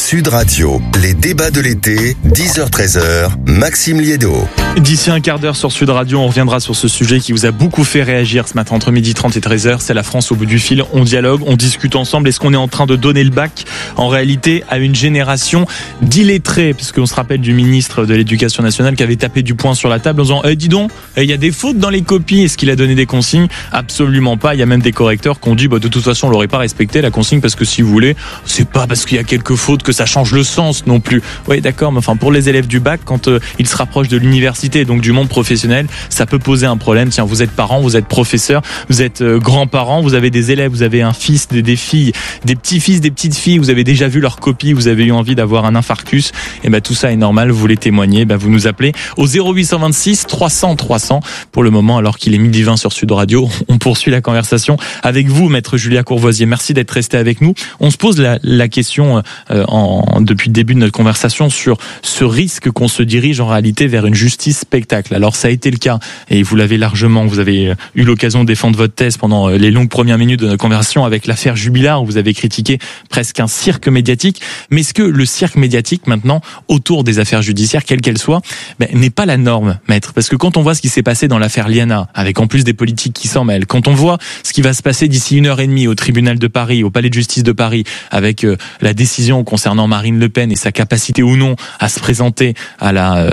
Sud Radio, les débats de l'été, 10h-13h, Maxime Liédo. D'ici un quart d'heure sur Sud Radio, on reviendra sur ce sujet qui vous a beaucoup fait réagir ce matin entre 12h30 et 13h. C'est la France au bout du fil. On dialogue, on discute ensemble. Est-ce qu'on est en train de donner le bac en réalité à une génération d'illettrés? Parce qu'on se rappelle du ministre de l'Éducation nationale qui avait tapé du poing sur la table en disant dis donc, il y a des fautes dans les copies. Est-ce qu'il a donné des consignes? Absolument pas. Il y a même des correcteurs qui ont dit de toute façon on l'aurait pas respecté la consigne parce que si vous voulez, c'est pas parce qu'il y a quelques fautes que ça change le sens non plus. Oui, d'accord, mais enfin pour les élèves du bac, quand ils se rapprochent de l'université, donc du monde professionnel, ça peut poser un problème. Tiens, vous êtes parents, vous êtes professeurs, vous êtes grands-parents, vous avez des élèves, vous avez un fils, des filles, des petits-fils, des petites-filles, vous avez déjà vu leur copie, vous avez eu envie d'avoir un infarctus, et tout ça est normal, vous voulez témoigner, vous nous appelez au 0826 300 300. Pour le moment, alors qu'il est 12h20 sur Sud Radio, on poursuit la conversation avec vous, maître Julia Courvoisier. Merci d'être resté avec nous. On se pose la question depuis le début de notre conversation sur ce risque qu'on se dirige en réalité vers une justice spectacle. Alors ça a été le cas, et vous l'avez largement, vous avez eu l'occasion de défendre votre thèse pendant les longues premières minutes de notre conversation avec l'affaire Jubilard, où vous avez critiqué presque un cirque médiatique. Mais est-ce que le cirque médiatique maintenant autour des affaires judiciaires, quelles qu'elles soient, n'est pas la norme, maître? Parce que quand on voit ce qui s'est passé dans l'affaire Liana, avec en plus des politiques qui s'en mêlent, quand on voit ce qui va se passer d'ici 1h30 au tribunal de Paris, au palais de justice de Paris, avec la décision concernant Marine Le Pen et sa capacité ou non à se présenter à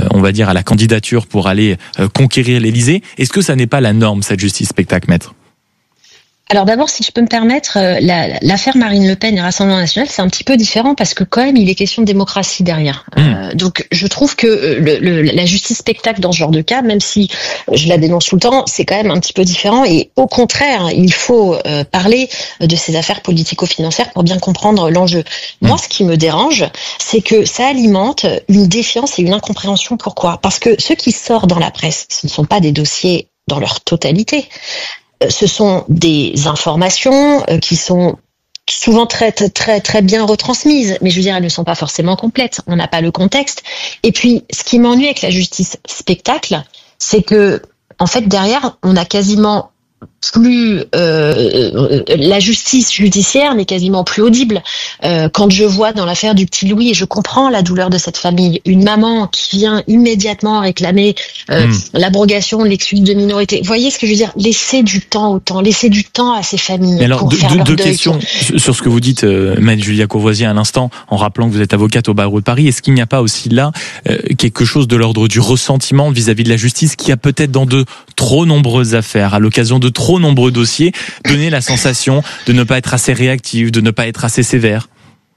la candidature pour aller conquérir l'Élysée, est-ce que ça n'est pas la norme, cette justice spectacle, maître? Alors d'abord, si je peux me permettre, l'affaire Marine Le Pen et Rassemblement National, c'est un petit peu différent parce que quand même, il est question de démocratie derrière. Donc je trouve que la justice spectacle dans ce genre de cas, même si je la dénonce tout le temps, c'est quand même un petit peu différent. Et au contraire, il faut parler de ces affaires politico-financières pour bien comprendre l'enjeu. Moi, ce qui me dérange, c'est que ça alimente une défiance et une incompréhension. Pourquoi? Parce que ce qui sort dans la presse, ce ne sont pas des dossiers dans leur totalité. Ce sont des informations qui sont souvent très très très bien retransmises, mais je veux dire, elles ne sont pas forcément complètes. On n'a pas le contexte. Et puis, ce qui m'ennuie avec la justice spectacle, c'est que, en fait, derrière, on a quasiment plus la justice judiciaire n'est quasiment plus audible. Quand je vois dans l'affaire du petit Louis, et je comprends la douleur de cette famille, une maman qui vient immédiatement réclamer l'abrogation de l'excuse de minorité. Vous voyez ce que je veux dire? Laissez du temps au temps, laissez du temps à ces familles. Alors, pour faire leur deux deuil. questions sur ce que vous dites, maître Julia Courvoisier, à l'instant, en rappelant que vous êtes avocate au barreau de Paris. Est-ce qu'il n'y a pas aussi là quelque chose de l'ordre du ressentiment vis-à-vis de la justice qui a peut-être dans de trop nombreuses affaires, à l'occasion de trop nombreux dossiers, donné la sensation de ne pas être assez réactive, de ne pas être assez sévère?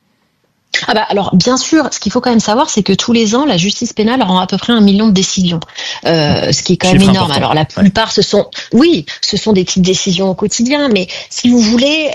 Alors bien sûr, ce qu'il faut quand même savoir, c'est que tous les ans, la justice pénale rend à peu près 1 million de décisions, ce qui est quand même énorme. Important. Alors la plupart, ce sont des petites décisions au quotidien, mais si vous voulez,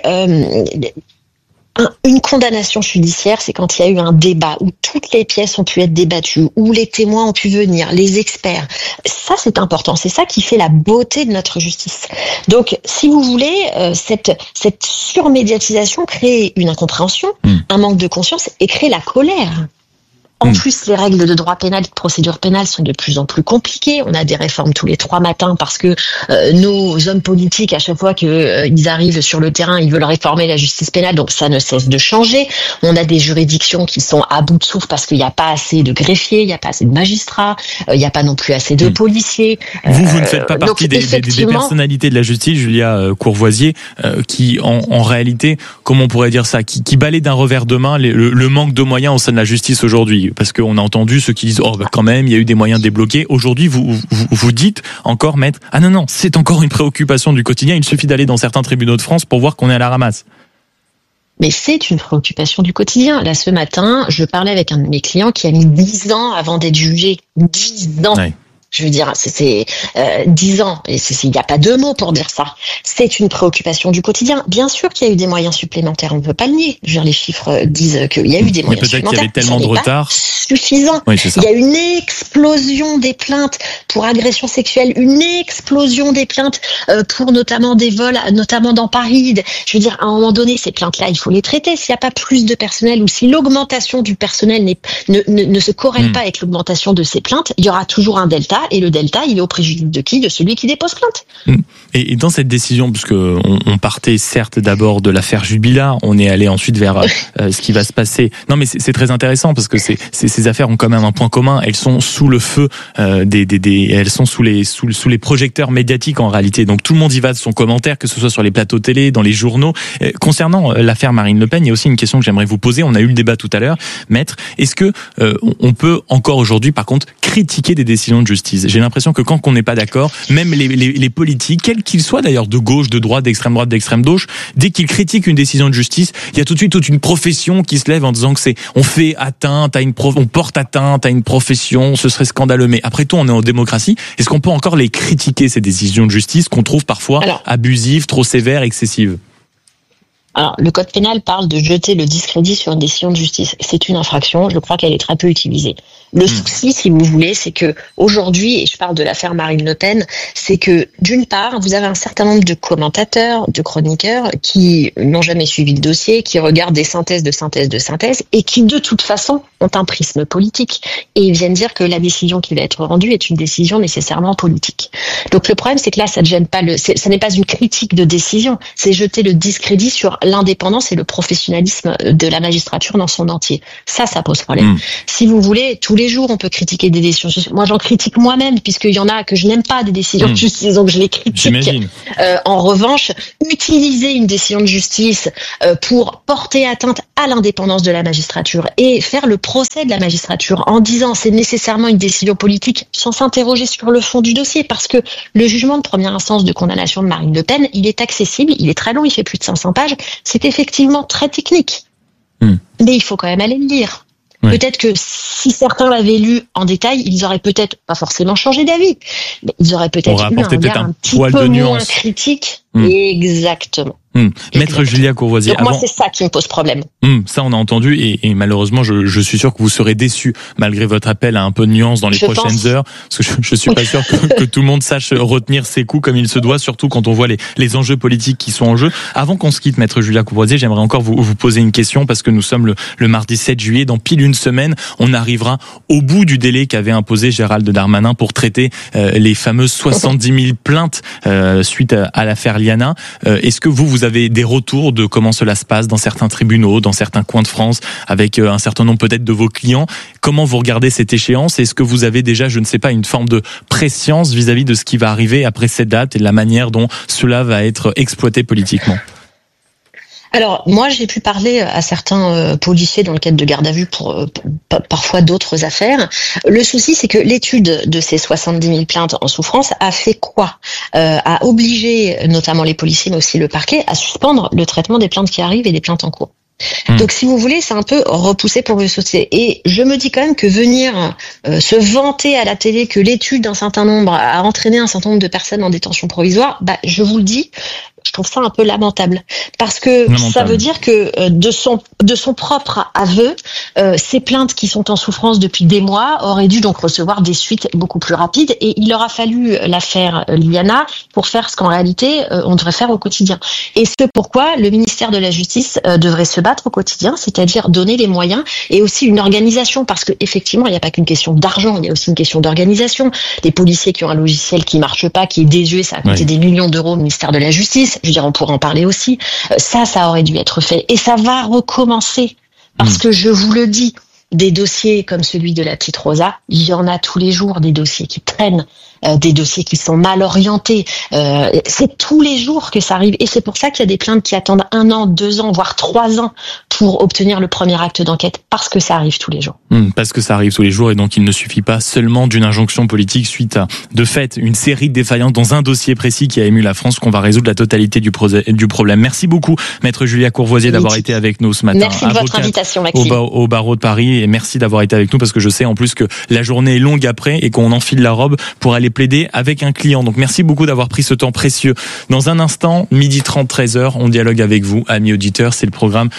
une condamnation judiciaire, c'est quand il y a eu un débat où toutes les pièces ont pu être débattues, où les témoins ont pu venir, les experts. Ça, c'est important. C'est ça qui fait la beauté de notre justice. Donc, si vous voulez, cette surmédiatisation crée une incompréhension, un manque de conscience et crée la colère. En plus, les règles de droit pénal et de procédure pénale sont de plus en plus compliquées. On a des réformes tous les 3 matins parce que nos hommes politiques, à chaque fois qu'ils arrivent sur le terrain, ils veulent réformer la justice pénale, donc ça ne cesse de changer. On a des juridictions qui sont à bout de souffle parce qu'il n'y a pas assez de greffiers, il n'y a pas assez de magistrats, il n'y a pas non plus assez de policiers. Vous ne faites pas partie des personnalités de la justice, Julia Courvoisier, qui en réalité, comment on pourrait dire ça, qui balaient d'un revers de main le manque de moyens au sein de la justice aujourd'hui. Parce qu'on a entendu ceux qui disent quand même il y a eu des moyens débloqués. Aujourd'hui vous dites encore, maître, non, c'est encore une préoccupation du quotidien, il suffit d'aller dans certains tribunaux de France pour voir qu'on est à la ramasse. Mais c'est une préoccupation du quotidien. Là, ce matin, je parlais avec un de mes clients qui a mis 10 ans avant d'être jugé. 10 ans. Ouais. Je veux dire, c'est 10 ans, et il n'y a pas de mots pour dire ça. C'est une préoccupation du quotidien. Bien sûr qu'il y a eu des moyens supplémentaires, on ne peut pas le nier. Je veux dire, les chiffres disent qu'il y a eu des moyens supplémentaires. Peut-être qu'il y avait tellement de retard. Suffisant. Oui, c'est ça. Il y a une explosion des plaintes pour agression sexuelle, une explosion des plaintes pour notamment des vols, notamment dans Paris. Je veux dire, à un moment donné, ces plaintes-là, il faut les traiter. S'il n'y a pas plus de personnel ou si l'augmentation du personnel ne se corrèle pas avec l'augmentation de ces plaintes, il y aura toujours un delta. et le delta, il est au préjudice de qui? De celui qui dépose plainte. Et dans cette décision, puisque on partait certes d'abord de l'affaire Jubilat, on est allé ensuite vers ce qui va se passer. Non, mais c'est très intéressant parce que ces affaires ont quand même un point commun. Elles sont sous le feu elles sont sous les projecteurs médiatiques en réalité. Donc tout le monde y va de son commentaire, que ce soit sur les plateaux télé, dans les journaux. Concernant l'affaire Marine Le Pen, il y a aussi une question que j'aimerais vous poser. On a eu le débat tout à l'heure, maître. Est-ce que on peut encore aujourd'hui, par contre, critiquer des décisions de justice? J'ai l'impression que quand on n'est pas d'accord, même les politiques, quels qu'ils soient d'ailleurs, de gauche, de droite, d'extrême gauche, dès qu'ils critiquent une décision de justice, il y a tout de suite toute une profession qui se lève en disant que on fait atteinte à on porte atteinte à une profession, ce serait scandaleux. Mais après tout, on est en démocratie. Est-ce qu'on peut encore les critiquer, ces décisions de justice qu'on trouve parfois abusives, trop sévères, excessives? Alors, le code pénal parle de jeter le discrédit sur une décision de justice. C'est une infraction. Je crois qu'elle est très peu utilisée. Le souci, si vous voulez, c'est que aujourd'hui, et je parle de l'affaire Marine Le Pen, c'est que d'une part, vous avez un certain nombre de commentateurs, de chroniqueurs qui n'ont jamais suivi le dossier, qui regardent des synthèses et qui de toute façon ont un prisme politique et ils viennent dire que la décision qui va être rendue est une décision nécessairement politique. Donc le problème, c'est que là, ça ne gêne pas ça n'est pas une critique de décision, c'est jeter le discrédit sur l'indépendance et le professionnalisme de la magistrature dans son entier. Ça pose problème. Si vous voulez, tous les jours, on peut critiquer des décisions de justice. Moi, j'en critique moi-même, puisqu'il y en a que je n'aime pas des décisions de justice, donc je les critique. En revanche, utiliser une décision de justice pour porter atteinte à l'indépendance de la magistrature et faire le procès de la magistrature en disant c'est nécessairement une décision politique sans s'interroger sur le fond du dossier, parce que le jugement de première instance de condamnation de Marine Le Pen, il est accessible, il est très long, il fait plus de 500 pages, c'est effectivement très technique. Mais il faut quand même aller le lire. Peut-être que si certains l'avaient lu en détail, ils auraient peut-être pas forcément changé d'avis, mais ils auraient peut-être eu un regard un petit peu moins critique. Exactement. Maître Julia Courvoisier. Donc moi, c'est ça qui me pose problème. Ça, on a entendu et malheureusement, je suis sûr que vous serez déçus malgré votre appel à un peu de nuance dans les prochaines heures, parce que je suis pas sûr que tout le monde sache retenir ses coups comme il se doit, surtout quand on voit les enjeux politiques qui sont en jeu. Avant qu'on se quitte, Maître Julia Courvoisier, j'aimerais encore vous poser une question parce que nous sommes le mardi 7 juillet. Dans pile une semaine, on arrivera au bout du délai qu'avait imposé Gérald Darmanin pour traiter les fameuses 70 000 plaintes suite à l'affaire Liana. Est-ce que vous avez des retours de comment cela se passe dans certains tribunaux, dans certains coins de France, avec un certain nombre peut-être de vos clients? Comment vous regardez cette échéance? Est-ce que vous avez déjà, je ne sais pas, une forme de prescience vis-à-vis de ce qui va arriver après cette date et de la manière dont cela va être exploité politiquement? Alors, moi, j'ai pu parler à certains policiers dans le cadre de garde à vue pour parfois d'autres affaires. Le souci, c'est que l'étude de ces 70 000 plaintes en souffrance a fait quoi? A obligé notamment les policiers, mais aussi le parquet, à suspendre le traitement des plaintes qui arrivent et des plaintes en cours. Donc, si vous voulez, c'est un peu repoussé pour le sauter. Et je me dis quand même que venir se vanter à la télé que l'étude d'un certain nombre a entraîné un certain nombre de personnes en détention provisoire, je vous le dis, je trouve ça un peu lamentable, parce que ça veut dire que de son propre aveu, ces plaintes qui sont en souffrance depuis des mois auraient dû donc recevoir des suites beaucoup plus rapides, et il leur a fallu l'affaire Liana pour faire ce qu'en réalité on devrait faire au quotidien. Et ce pourquoi le ministère de la Justice devrait se battre au quotidien, c'est-à-dire donner les moyens et aussi une organisation, parce que effectivement il n'y a pas qu'une question d'argent, il y a aussi une question d'organisation. Les policiers qui ont un logiciel qui marche pas, qui est désuet, ça a coûté des millions d'euros au ministère de la Justice. Je veux dire, on pourrait en parler aussi. Ça aurait dû être fait. Et ça va recommencer. Parce que je vous le dis, des dossiers comme celui de la petite Rosa, il y en a tous les jours, des dossiers qui traînent, des dossiers qui sont mal orientés. C'est tous les jours que ça arrive. Et c'est pour ça qu'il y a des plaintes qui attendent 1 an, 2 ans, voire 3 ans pour obtenir le premier acte d'enquête. Parce que ça arrive tous les jours. Parce que ça arrive tous les jours, et donc il ne suffit pas seulement d'une injonction politique suite à, de fait, une série de défaillances dans un dossier précis qui a ému la France, qu'on va résoudre la totalité du problème. Merci beaucoup, Maître Julia Courvoisier, d'avoir été avec nous ce matin. Merci de votre invitation, Maxime. Au barreau de Paris, et merci d'avoir été avec nous, parce que je sais en plus que la journée est longue après et qu'on enfile la robe pour aller plaider avec un client. Donc merci beaucoup d'avoir pris ce temps précieux. Dans un instant, 12h30, 13h, on dialogue avec vous, amis auditeurs. C'est le programme jusqu'à la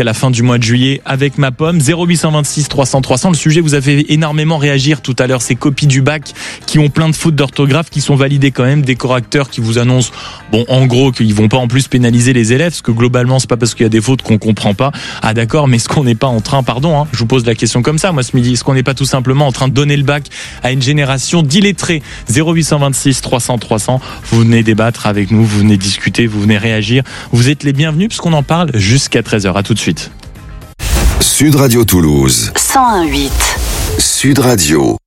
la fin du mois de juillet avec ma pomme. 0826 300 300. Le sujet vous a fait énormément réagir tout à l'heure. Ces copies du bac qui ont plein de fautes d'orthographe qui sont validées quand même. Des correcteurs qui vous annoncent, en gros, qu'ils vont pas en plus pénaliser les élèves, parce que globalement, c'est pas parce qu'il y a des fautes qu'on comprend pas. Ah d'accord, mais est-ce qu'on n'est pas en train, je vous pose la question comme ça, moi ce midi, est-ce qu'on n'est pas tout simplement en train de donner le bac à une génération d'illettrés? 0826 300 300. Vous venez débattre avec nous, vous venez discuter, vous venez réagir. Vous êtes les bienvenus puisqu'on en parle jusqu'à 13h. À tout de suite. Sud Radio Toulouse 101.8 Sud Radio.